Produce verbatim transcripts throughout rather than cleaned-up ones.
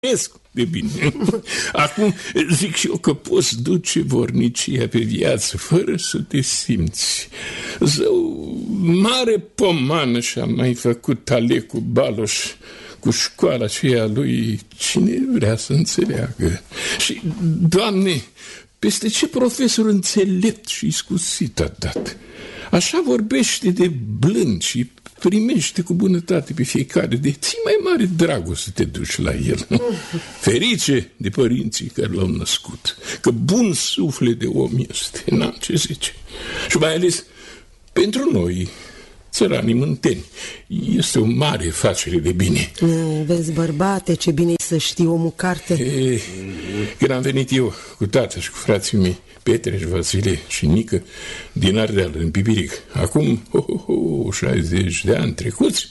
de bine. Acum zic și eu că poți duce vornicia pe viață fără să te simți. Zău, mare pomană și-a mai făcut Alecu Baloș cu școala aceea lui, cine vrea să înțeleagă. Și, Doamne, peste ce profesor înțelept și iscusit a dat. Așa vorbește de blând și primește cu bunătate pe fiecare, de ții mai mare dragoste să te duci la el. Ferice de părinții care l-au născut, că bun suflet de om este, n-am ce zice. Și mai ales pentru noi, țăranii mânteni, este o mare facere de bine. Mm, vezi, bărbate, ce bine să știi omul carte. E, când am venit eu cu tata și cu frații mei, Petre și Vasile și Nică, din Ardeal, în Pipiric, acum oh, oh, oh, șaizeci de ani trecuți,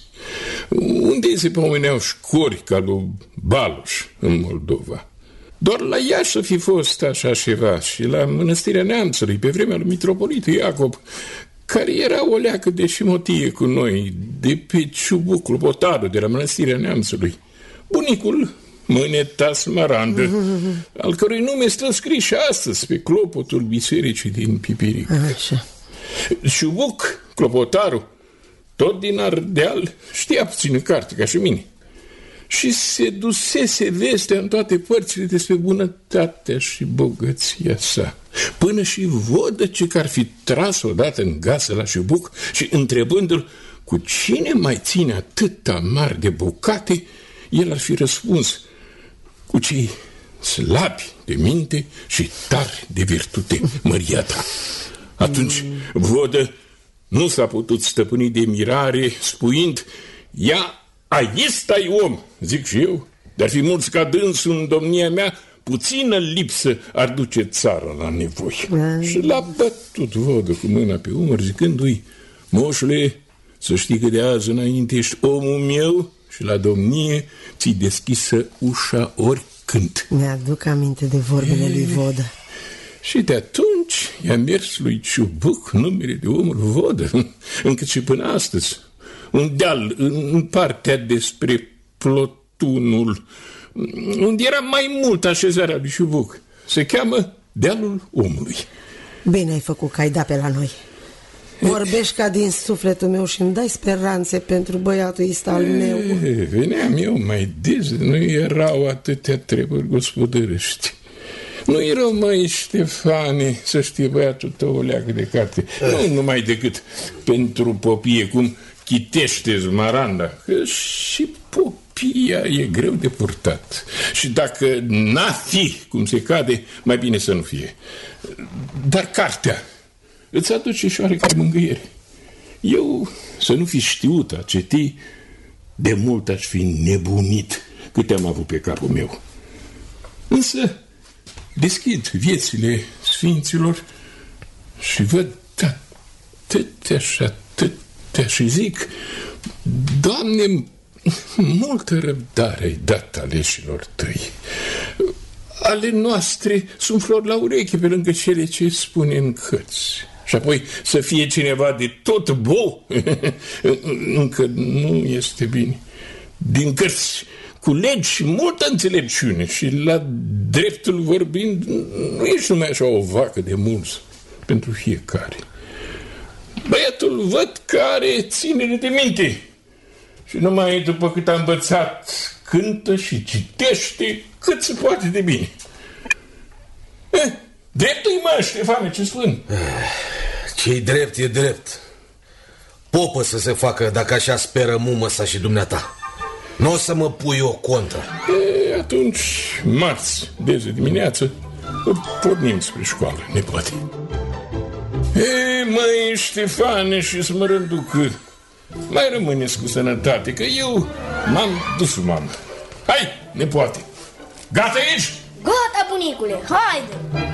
unde se pomeneau școri ca lui Baloș în Moldova. Doar la Iași să fi fost așa ceva și la Mănăstirea Neamțului, pe vremea lui mitropolitul Iacob, care era o leacă de șimotie cu noi, de pe Ciubuc Clopotaru, de la Mănăstirea Neamțului. Bunicul Mâneta Smarandă, mm-hmm. al cărui nume stă scris și astăzi pe clopotul bisericii din Pipiric. Așa. Ciubuc Clopotaru, tot din Ardeal, știa puțină carte ca și mine. Și se dusese vestea în toate părțile despre bunătatea și bogăția sa. Până și Vodăce că ar fi tras odată în gasă la Ciubuc și întrebându-l cu cine mai ține atâta mari de bucate, el ar fi răspuns cu cei slabi de minte și tari de virtute, măria ta. Atunci Vodă nu s-a putut stăpâni de mirare, spuind, ia aici-i om, zic și eu, dar fi mulți ca dânsul în domnia mea, puțină lipsă ar duce țara la nevoi. Mm. Și l-a bătut Vodă cu mâna pe umăr, zicându-i, moșule, să știi că de azi înainte ești omul meu și la domnie ți-i deschisă ușa oricând. Mi-aduc aminte de vorbele lui Vodă. Și de atunci i-a mers lui Ciubuc numele de omul Vodă, încât și până astăzi. Un deal în partea despre Plotunul, unde era mai mult așezarea lui Ciubuc. Se cheamă Dealul Omului. Bine ai făcut că ai dat pe la noi. Vorbești ca din sufletul meu și îmi dai speranțe pentru băiatul ăsta al meu. E, veneam eu mai des, nu erau atâtea treburi gospodărești. Nu erau, mai Ștefane, să știi, băiatul tău o leagă de carte. Nu numai decât pentru popie, cum chitește Zmaranda, că și popia e greu de purtat. Și dacă n-a fi cum se cade, mai bine să nu fie. Dar cartea îți aduce și oarecare mângâiere. Eu, să nu fi știut a citi, de mult aș fi nebunit câte am avut pe capul meu. Însă deschid viețile sfinților și văd atâtea și atâtea și zic, Doamne, multă răbdare ai dat aleșilor tăi. Ale noastre sunt flori la ureche pe lângă cele ce spune în cărți. Și apoi să fie cineva de tot bou, încă nu este bine. Din cărți culegi multă înțelepciune și la dreptul vorbind nu ești numai așa o vacă de mulți pentru fiecare. Băiatul văd că are ținere de minte și numai după cât a învățat cântă și citește cât se poate de bine. Eh, dreptul-i, mă, Ștefane, ce spun? Ce-i drept e drept. Popă să se facă dacă așa speră mumăsa și dumneata. Nu o să mă pui o contra. E, atunci, marți, de zi dimineață, pornim spre școală, nepoate. E, măi, Ștefane și Smărânducă, mai rămâneți cu sănătate, că eu m-am dus, mamă. Hai, nepoate, gata aici? Gata, bunicule, haide!